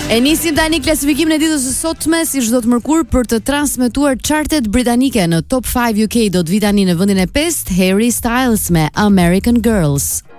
E nisim tani klasifikimin e ditës së sotme si çdo të mërkur për të transmetuar chartet britanike në Top 5 UK do të vi tani në vendin e 5 Harry Styles me American Girls.